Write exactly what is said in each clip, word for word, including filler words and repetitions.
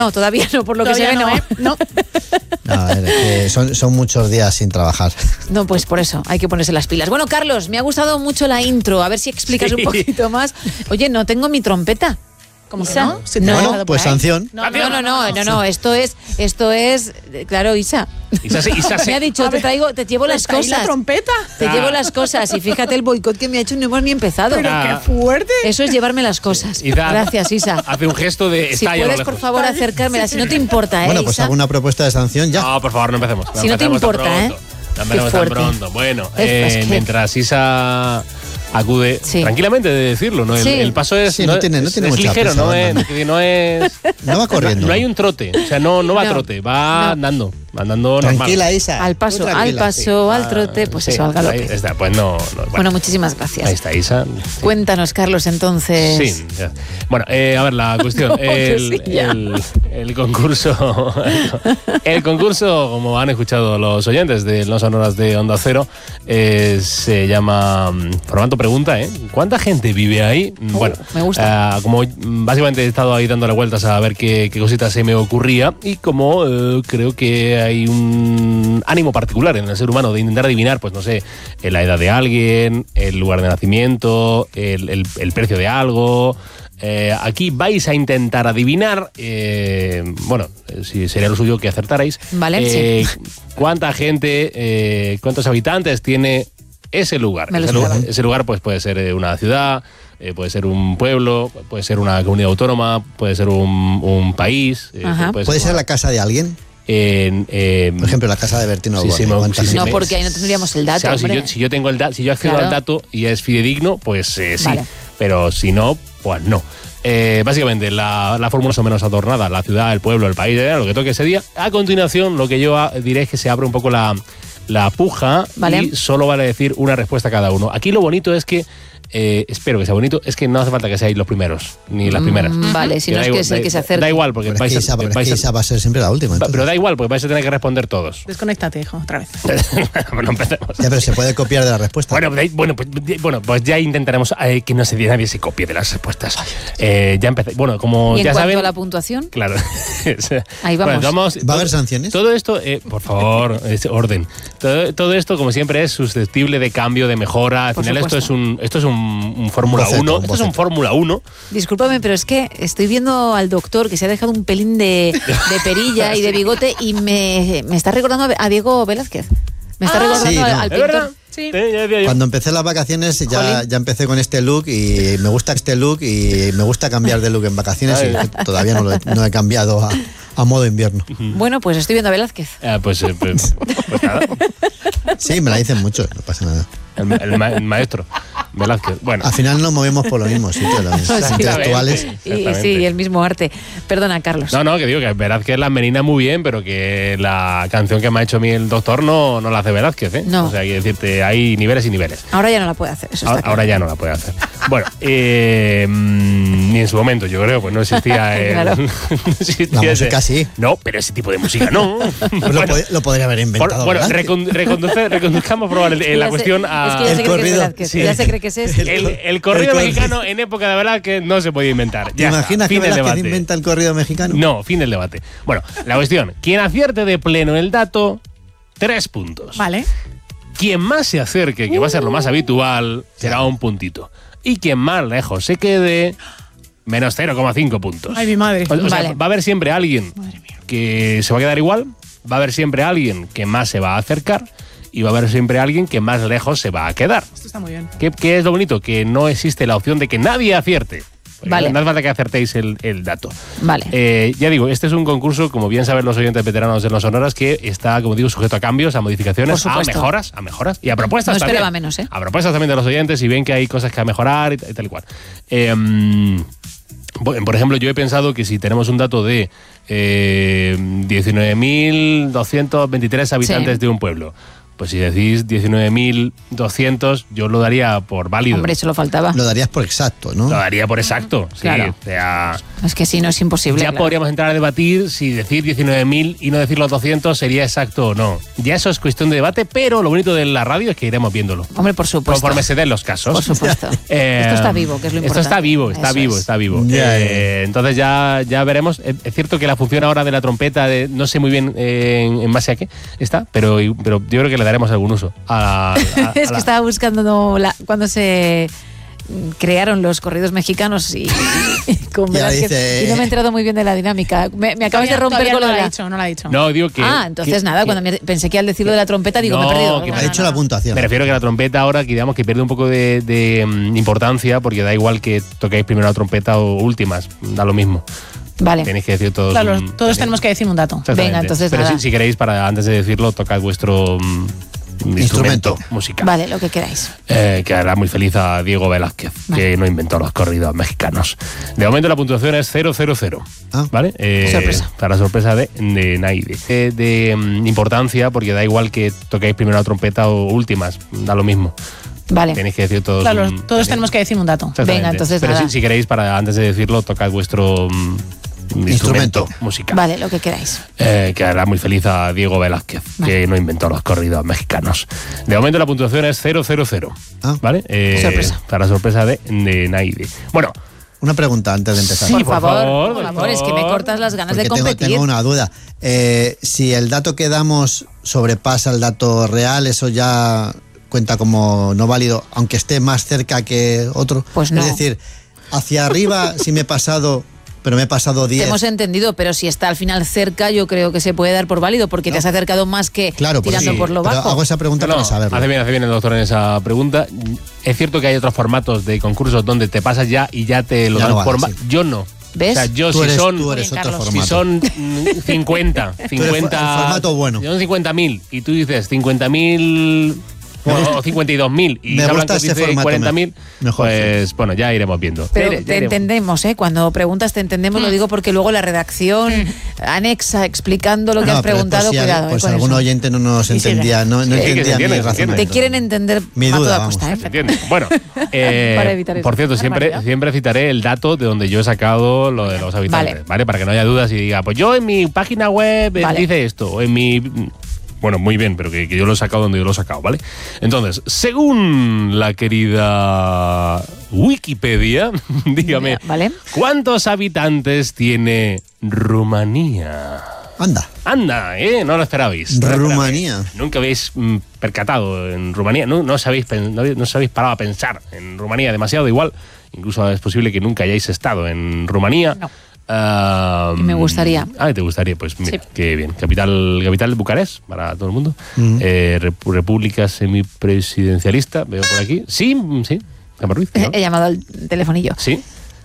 No, todavía no, por lo Todavía que se ve, no. no, ¿eh? No. No, a ver, eh, son, son muchos días sin trabajar. No, pues por eso, hay que ponerse las pilas. Bueno, Carlos, me ha gustado mucho la intro, a ver si explicas Sí. un poquito más. Oye, no tengo mi trompeta. ¿Cómo que Isa, no? ¿Se te no. ha Bueno, dejado pues por ahí? sanción. No, no, no, no, no, no, esto es, esto es, eh, claro, Isa. Isa, sí, Isa, sí. Me ha dicho, A te ver, traigo, te llevo las ¿Está ahí la cosas. trompeta? Te Ah. llevo las cosas y fíjate el boicot que me ha hecho y no hemos ni empezado. Pero Ah. qué fuerte. Eso es llevarme las cosas. Isa, Gracias, Isa. Hace un gesto de Si está ahí a lo puedes, lejos. por favor, acercármela, si no te importa, ¿eh, Bueno, pues Isa? hago una propuesta de sanción ya. No, por favor, no empecemos. Si no te empecemos tan importa, ¿eh? pronto. No empecemos Qué tan fuerte. pronto. Bueno, Es- eh, es que- mientras Isa acude Sí. tranquilamente de decirlo, ¿no? El, Sí. el paso es, Sí, no tiene- no es- tiene es mucha ligero, prisa, no es, Batman. que no es No va corriendo. No hay un trote, o sea, no, no va a No. trote, va No. andando, andando normal. Tranquila, Isa. Al paso, Tú al tranquila, paso, sí. al trote, pues Sí, eso, al ahí galope. está, pues no, no, bueno, Bueno, muchísimas gracias. ahí está Isa. Cuéntanos, Carlos, entonces. Sí, ya. Bueno, eh, a ver, la cuestión. No, que el, sí, ya. el- el concurso. El concurso, como han escuchado los oyentes de No Sonoras de Onda Cero, eh, se llama mm, Formato Pregunta, ¿eh? ¿Cuánta gente vive ahí? Mm, Oh, bueno, me gusta. eh, como mm, básicamente he estado ahí dándole vueltas a ver qué, qué cositas se me ocurría y como eh, creo que hay un ánimo particular en el ser humano de intentar adivinar, pues no sé, eh, la edad de alguien, el lugar de nacimiento, el, el- el precio de algo. Eh, aquí vais a intentar adivinar, eh, bueno, eh, si sería lo suyo que acertarais, Vale, eh, cuánta gente, eh, cuántos habitantes tiene ese lugar. Me lo Ese lugar, esperaba. ese lugar, pues puede ser eh, una ciudad, eh, puede ser un pueblo, puede ser una comunidad autónoma, puede ser un, un país. eh, Ajá. ¿Puede ser la casa de alguien? en, en- Por ejemplo, la casa de Bertino Sí, Osborne. sí, me- ¿Cuánta sí, sí, No, gente? me- porque ahí no tendríamos el dato, Claro, si, hombre. yo, si yo tengo el da- si yo accedo Claro. al dato y es fidedigno, pues eh, sí. Vale. Pero si no, pues no. Eh, básicamente, la, la fórmula es o menos adornada, la ciudad, el pueblo, el país, eh, lo que toque ese día. A continuación, lo que yo ah, diré es que se abre un poco la, la puja Vale. y solo vale decir una respuesta cada uno. Aquí lo bonito es que, eh, espero que sea bonito, es que no hace falta que seáis los primeros, ni las primeras. Mm, vale, si Que no da es que igual- es el da- que se acerque. Da igual, porque Pero es vais que a... esa, pero es vais que a- esa va a ser siempre la última. entonces. pero da igual, porque vais a tener que responder todos. Desconéctate, hijo, otra vez. Bueno, empecemos. Ya, pero se puede copiar de la respuesta. Bueno, pues, bueno, pues, bueno, pues ya intentaremos eh, que no se nadie se copie de las respuestas. Eh, ya empecé. Bueno, como Y en ya cuanto saben. a la puntuación, Claro. Ahí vamos. Bueno, ¿Va a haber sanciones? Todo esto, eh, por favor, es orden. Todo, todo esto, como siempre, es susceptible de cambio, de mejora. Al Por final, esto es supuesto. un, esto es un, un Fórmula boceto, uno. un Esto es un boceto. Fórmula uno. discúlpame, pero es que estoy viendo al doctor que se ha dejado un pelín de, de perilla y de bigote y me, me está recordando a Diego Velázquez. Me está Ah, recordando sí, al, no. al ¿Es pintor. verdad? Sí. Eh, ya decía yo. Cuando empecé las vacaciones ya, Jolín. ya empecé con este look y me gusta este look y me gusta cambiar de look en vacaciones y todavía no, lo he, no he cambiado a, a modo invierno. Bueno, pues estoy viendo a Velázquez. Ah, pues, eh, pues, pues nada. Sí, me la dicen mucho, no pasa nada. El, ma- el ma- el maestro Velázquez. Bueno. Al final nos movemos por los mismos sitios, los Sí. intelectuales. Y Exactamente. sí, el mismo arte. Perdona, Carlos. No, no, que digo que Velázquez la menina muy bien, pero que la canción que me ha hecho a mí el doctor no, no la hace Velázquez, ¿eh? No. O sea, quiero decirte, hay niveles y niveles. Ahora ya no la puede hacer, eso está Ahora, claro. ahora ya no la puede hacer. Bueno, eh, mm, ni en su momento, yo creo, pues no existía. el- Claro. no existía La ese- música sí. No, pero ese tipo de música no. Pues lo, Bueno, pod- lo podría haber por- inventado. bueno, Velázquez. recon- reconduce- reconduzcamos probar el- Es que la ya cuestión sé- a. Es que ya El se cree que es corrido. Velázquez. Sí. Ya se cree que es ese. El, el corrido El cor- mexicano en época de Velázquez no se podía inventar. ¿Te Ya está, imaginas que fin del Velázquez debate. inventa el corrido mexicano? No, fin del debate. Bueno, la cuestión. Quien acierte de pleno el dato, tres puntos. Vale. Quien más se acerque, que va a ser lo más habitual, será un puntito. Y quien más lejos se quede, menos cero coma cinco puntos. Ay, mi madre. O, o sea, Vale. va a haber siempre alguien que se va a quedar igual, va a haber siempre alguien que más se va a acercar y va a haber siempre alguien que más lejos se va a quedar. Esto está muy bien. ¿Qué, qué es lo bonito? Que no existe la opción de que nadie acierte. Vale. No hace falta que acertéis el, el dato. Vale. Eh, ya digo, este es un concurso, como bien saben los oyentes veteranos de los Sonoras, que está, como digo, sujeto a cambios, a modificaciones, Por a supuesto. mejoras, a mejoras y a propuestas No también. esperaba menos, ¿eh? A propuestas también de los oyentes y ven que hay cosas que a mejorar y, t- y tal y cual. Eh, mm, por por ejemplo, yo he pensado que si tenemos un dato de eh, diecinueve mil doscientos veintitrés habitantes Sí. de un pueblo, Pues si decís diecinueve mil doscientos, yo lo daría por válido. Hombre, eso lo faltaba. Lo darías por exacto, ¿no? Lo daría por exacto, sí. Claro. O sea, Es que si no es imposible. ya claro. podríamos entrar a debatir si decir diecinueve mil y no decir los doscientos sería exacto o no. Ya eso es cuestión de debate, pero lo bonito de la radio es que iremos viéndolo. Hombre, por supuesto. Conforme se den los casos. Por supuesto. Eh, Esto está vivo, que es lo importante. Esto está vivo, está Eso vivo, es. está vivo. Ya, Eh, entonces ya, ya veremos. Eh, Es cierto que la función ahora de la trompeta, de, no sé muy bien eh, en, en base a qué está, pero, pero yo creo que le daremos algún uso. A, a- a Es que la- estaba buscando no, la- cuando se crearon los corridos mexicanos y, y con Ya Velázquez, dice- y no me he enterado muy bien de la dinámica. Me, me acabas Todavía- de romper todavía con lo no de lo ha la... dicho, no lo ha dicho. No, digo que. Ah, entonces que- nada, que- cuando me- pensé que al decirlo de la trompeta digo, No, me he perdido. que Ha no, hecho la puntuación. Me refiero que la trompeta ahora, que digamos que pierde un poco de, de, mm, importancia, porque da igual que toquéis primero la trompeta o últimas, da lo mismo. Vale. Tenéis que decir todos. Claro, mm, todos tenemos que decir un dato. Exactamente. Venga, entonces Pero nada. si, si queréis, para antes de decirlo, tocad vuestro mm, instrumento, Instrumento. musical. Vale, lo que queráis. Eh, que hará muy feliz a Diego Velázquez, Vale. que no inventó los corridos mexicanos. De momento la puntuación es cero cero cero. Ah. ¿Vale? Eh, Sorpresa. Para sorpresa de, de Naide. De, de, mm, importancia, porque da igual que toquéis primero la trompeta o últimas, da lo mismo. Vale. Tenéis que decir todos. Claro, mm, todos tenemos que decir un dato. Exactamente. Venga, entonces Pero nada. si, si queréis, para antes de decirlo, tocad vuestro mm, instrumento, Instrumento. musical. Vale, lo que queráis. Eh, que hará muy feliz a Diego Velázquez, Vale. que no inventó los corridos mexicanos. De momento la puntuación es cero cero cero. Ah. ¿Vale? Eh, Sorpresa. Para sorpresa de, de Naide. Bueno, Una pregunta antes de empezar. Sí, por, por favor, favor, por por favor, es que me favor. cortas las ganas Porque de tengo, competir. tengo una duda. Eh, si el dato que damos sobrepasa el dato real, ¿eso ya cuenta como no válido, aunque esté más cerca que otro? Pues no. Es decir, hacia arriba sí me he pasado, pero me he pasado Te diez. hemos entendido, pero si está al final cerca, yo creo que se puede dar por válido porque te has acercado más que Claro, pues tirando sí, por lo pero bajo. hago esa pregunta no, para saberlo. hace bien, hace bien el doctor en esa pregunta. Es cierto que hay otros formatos de concursos donde te pasas ya y ya te lo Ya dan no vale, por ma- sí. Yo no. ¿Ves? O sea, yo Tú si eres, son tú eres Bien, otro Carlos. formato. Si son mm, cincuenta, eres cincuenta. el formato bueno. Si son cincuenta mil y tú dices cincuenta mil o cincuenta y dos mil y me Isa gusta Blanco ese dice formato cuarenta mil, mejor, pues bueno, ya iremos viendo. Pero Ya ire- ya te iremos. entendemos, ¿eh? Cuando preguntas te entendemos, lo digo porque luego la redacción anexa explicando lo que No, has pero preguntado, por si, cuidado. por eh, si con algún eso. oyente no nos Sí, sigue. entendía, no, no Sí, que se entendía entiende, mi se entiende. razonamiento. Te quieren entender Mi a duda, toda vamos. costa, ¿eh? ¿Se entiende? Bueno, eh, Para evitar eso. por cierto, siempre, Barbaridad. siempre citaré el dato de donde yo he sacado lo de los habitantes, Vale. ¿vale? Para que no haya dudas y diga, pues yo en mi página web eh, Vale. dice esto, o en mi... Bueno, muy bien, pero que, que yo lo he sacado donde yo lo he sacado, ¿vale? Entonces, según la querida Wikipedia, dígame, Vale. ¿cuántos habitantes tiene Rumanía? Anda, Anda, ¿eh? No lo esperabais. No lo esperabais. Rumanía. Nunca habéis mm, percatado en Rumanía. No, no, os habéis, pen- no, no os habéis parado a pensar en Rumanía demasiado. Igual, incluso es posible que nunca hayáis estado en Rumanía. No. Ah, Y me gustaría. Ah, te gustaría. Pues mira, Sí. qué bien. Capital, capital de Bucarest, para todo el mundo. Mm. Eh, repu- república semipresidencialista, veo por aquí. Sí, mm, sí. Gemma Ruiz, ¿no? He llamado al telefonillo. Sí.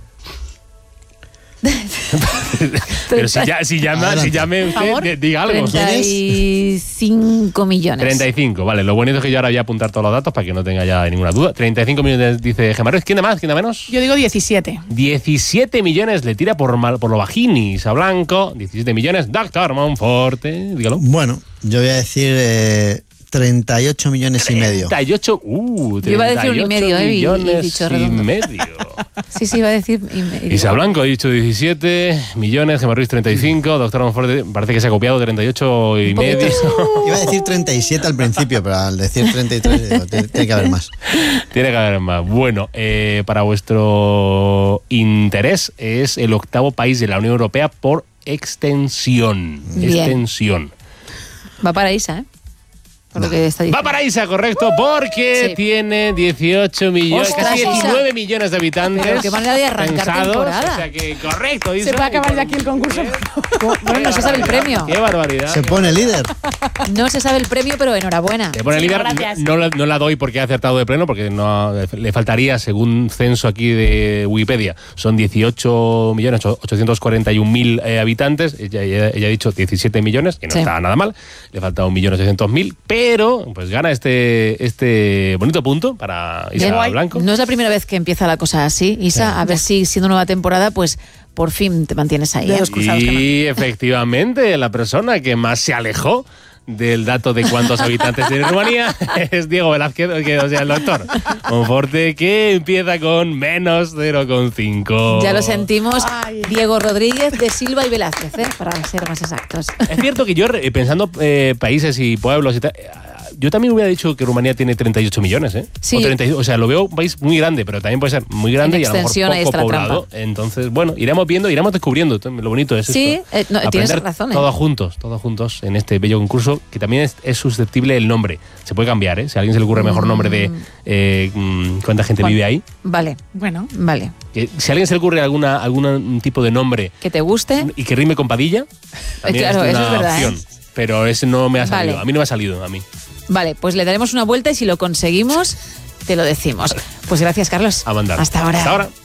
Pero si, ya, si llama, Adelante. si llame usted, favor. di- diga algo. treinta y cinco millones. treinta y cinco, vale. Lo bonito es que yo ahora voy a apuntar todos los datos para que no tenga ya ninguna duda. treinta y cinco millones dice Gemma Ruiz. ¿Quién de más? ¿Quién de menos? Yo digo diecisiete. diecisiete millones le tira por, mal- por lo bajini a Blanco. diecisiete millones, Doctor Monforte. Dígalo. Bueno, yo voy a decir eh, treinta y ocho millones y medio. treinta y ocho, uh, Yo iba a decir un y medio, eh, y- y he millones dicho y redondo. medio. Sí, sí, iba a decir. y me- y Isa digo, Blanco ha dicho diecisiete millones, Gemma Ruiz treinta y cinco, Doctor Monforte parece que se ha copiado treinta y ocho y Un poquito. medio. Iba a decir treinta y siete al principio, pero al decir treinta y tres digo, tiene tiene que haber más. Tiene que haber más. Bueno, eh, para vuestro interés, es el octavo país de la Unión Europea por extensión. Bien. Extensión. Va para Isa, ¿eh? Por lo que está diciendo. Va para Isa, correcto, porque Sí. tiene dieciocho millones, Ostras, casi Isa. diecinueve millones de habitantes. Pero qué manera de arrancar pensados, temporada. O sea que, correcto, Isa. Se puede acabar ya aquí el concurso. Bueno, no se sabe el premio. Qué barbaridad. Se pone líder. No se sabe el premio, pero enhorabuena. Le pone Sí, líder, gracias. no, la- no la doy porque ha acertado de pleno, porque no le faltaría, según censo aquí de Wikipedia, son dieciocho millones ochocientos cuarenta y un mil eh, habitantes. Ella, ella- ella ha dicho diecisiete millones, que no Sí. está nada mal. Le falta un millón ochocientos mil, pero pues gana este, este bonito punto para Isa Bien. Blanco. No es la primera vez que empieza la cosa así, Isa. A ver si siendo nueva temporada, pues por fin te mantienes ahí. ¿eh? Dedos cruzados, Y efectivamente, la persona que más se alejó del dato de cuántos habitantes tiene Rumanía es Diego Velázquez, que, o sea, el doctor Monforte, que empieza con menos cero coma cinco. Ya lo sentimos. Ay. Diego Rodríguez de Silva y Velázquez, ¿eh? Para ser más exactos. Es cierto que yo, pensando eh, países y pueblos y tal, yo también hubiera dicho que Rumanía tiene treinta y ocho millones, ¿eh? Sí. O, treinta y dos, o sea, lo veo un país muy grande, pero también puede ser muy grande En y a lo extensión, ahí mejor está poco la poblado. trampa. Entonces, bueno, iremos viendo, iremos descubriendo. Lo bonito es Sí, esto. eh, no, tienes Aprender razón, ¿eh? Todos juntos, todos juntos en este bello concurso, que también es, es susceptible el nombre. Se puede cambiar, ¿eh? Si a alguien se le ocurre mejor nombre de eh, mm, cuánta gente Juan. vive ahí. Vale, Bueno, vale. Que si a alguien se le ocurre alguna, algún tipo de nombre Que te guste. y que rime con Padilla, también Claro, es eso una es verdad, opción. ¿eh? Pero ese no me ha salido. Vale. A mí no me ha salido, a mí. Vale, pues le daremos una vuelta y si lo conseguimos, te lo decimos. Pues gracias, Carlos. A mandar. Hasta ahora. Hasta ahora.